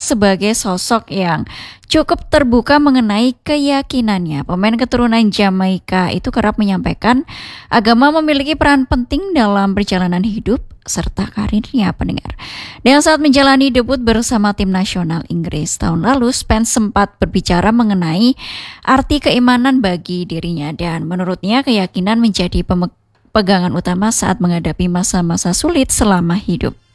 sebagai sosok yang cukup terbuka mengenai keyakinannya. Pemain keturunan Jamaika itu kerap menyampaikan agama memiliki peran penting dalam perjalanan hidup serta karirnya, pendengar. Dan saat menjalani debut bersama tim nasional Inggris tahun lalu, Spence sempat berbicara mengenai arti keimanan bagi dirinya dan menurutnya keyakinan menjadi pegangan utama saat menghadapi masa-masa sulit selama hidup.